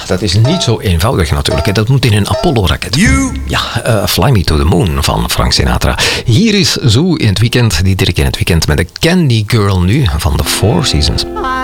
dat is niet zo eenvoudig natuurlijk. Hè. Dat moet in een Apollo-raket. Ja, Fly Me to the Moon van Frank Sinatra. Hier is Zoo in het weekend, die Dirk in het weekend met de Candy Girl nu van The Four Seasons.